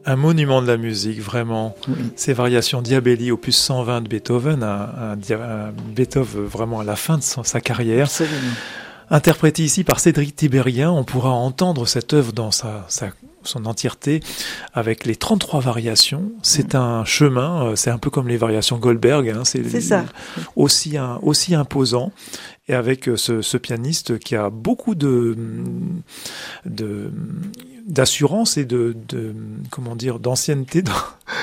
Un monument de la musique, vraiment. Oui. Ces variations Diabelli, opus 120 de Beethoven, un Beethoven vraiment à la fin de sa carrière. Absolument. Interprété ici par Cédric Tiberghien, on pourra entendre cette œuvre dans son entièreté avec les 33 variations. C'est un chemin, c'est un peu comme les variations Goldberg, hein, c'est ça. Aussi imposant. Et avec ce pianiste qui a beaucoup d'assurance et d'ancienneté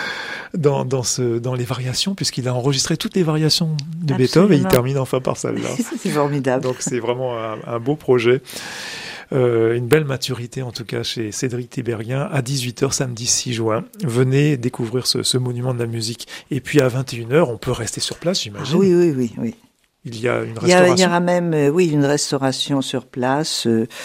dans les variations, puisqu'il a enregistré toutes les variations de Beethoven et il termine enfin par celle-là. C'est formidable. Donc c'est vraiment un beau projet. Une belle maturité en tout cas chez Cédric Tiberghien à 18h samedi 6 juin. Venez découvrir ce monument de la musique. Et puis à 21h, on peut rester sur place, j'imagine. Oui. Il y a une restauration. Il y aura même, une restauration sur place,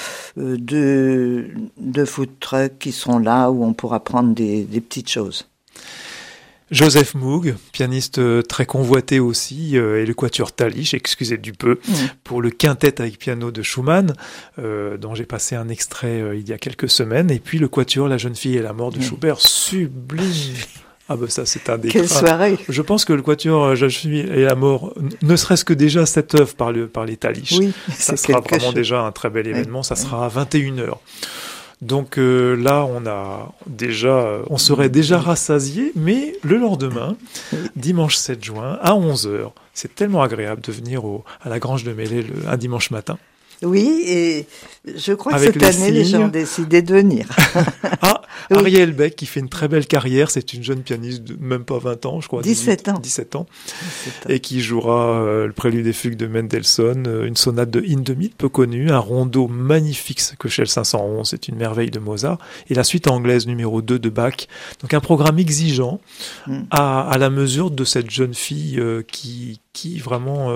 deux food trucks qui seront là où on pourra prendre des petites choses. Joseph Moog, pianiste très convoité aussi, et le quatuor Talich, excusez du peu, pour le quintet avec piano de Schumann, dont j'ai passé un extrait il y a quelques semaines, et puis le quatuor La jeune fille et la mort de Schubert, sublime. Ah ben ça c'est un des Quelle soirée. Je pense que le quatuor La jeune fille et la mort, ne serait-ce que déjà cette œuvre par les Talich, ça sera vraiment déjà un très bel événement, ça sera à 21h. Donc là, on serait déjà rassasié, mais le lendemain, dimanche 7 juin, à 11h, c'est tellement agréable de venir à la Grange de Mêlée un dimanche matin. Oui, et je crois que cette année, les gens ont décidé de venir. Ariel Beck, qui fait une très belle carrière, c'est une jeune pianiste de même pas 20 ans, je crois. 17 ans. Et qui jouera le prélude et fugue de Mendelssohn, une sonate de Hindemith, peu connue, un rondo magnifique que chez le 511, c'est une merveille de Mozart, et la suite anglaise numéro 2 de Bach. Donc un programme exigeant, à la mesure de cette jeune fille qui vraiment...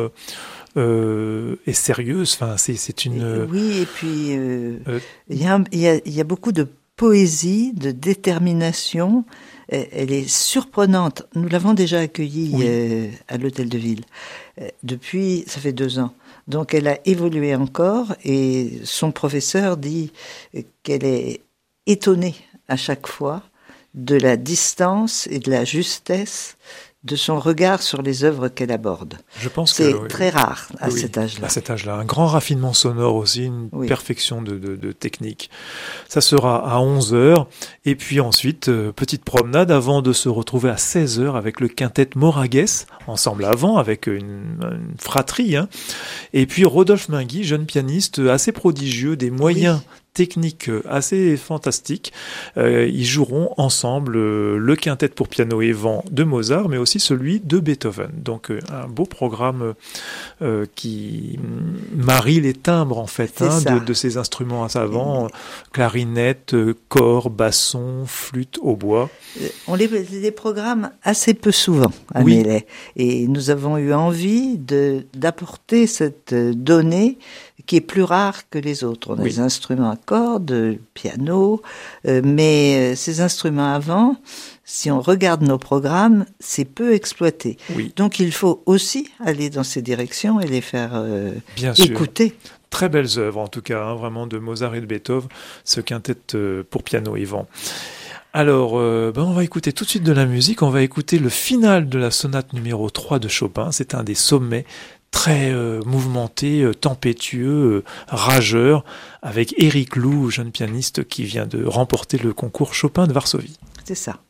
est sérieuse. Enfin, c'est une. Oui, et puis il y a beaucoup de poésie, de détermination. Elle est surprenante. Nous l'avons déjà accueillie à l'Hôtel de Ville. Ça fait 2 ans. Donc, elle a évolué encore et son professeur dit qu'elle est étonnée à chaque fois de la distance et de la justesse de son regard sur les œuvres qu'elle aborde. Je pense que c'est très rare à cet âge-là. À cet âge-là, un grand raffinement sonore aussi, une perfection de technique. Ça sera à 11h, et puis ensuite, petite promenade avant de se retrouver à 16h avec le quintet Moragues, ensemble avant, avec une fratrie, hein. Et puis Rodolphe Mingui, jeune pianiste assez prodigieux, des moyens technique assez fantastique. Ils joueront ensemble le quintet pour piano et vent de Mozart, mais aussi celui de Beethoven. Donc un beau programme qui marie les timbres en fait de ces instruments à savant, clarinette, cor, basson, flûte, hautbois. On les programme assez peu souvent à Mêlée, et nous avons eu envie d'apporter cette donnée qui est plus rare que les autres. On a des instruments à cordes, piano, mais ces instruments avant, si on regarde nos programmes, c'est peu exploité. Donc il faut aussi aller dans ces directions et les faire écouter. Très belles œuvres en tout cas, vraiment de Mozart et de Beethoven, ce quintet pour piano et vent. Alors, on va écouter tout de suite de la musique. On va écouter le final de la sonate numéro 3 de Chopin. C'est un des sommets très mouvementé, tempétueux, rageur, avec Éric Lou, jeune pianiste qui vient de remporter le concours Chopin de Varsovie. C'est ça.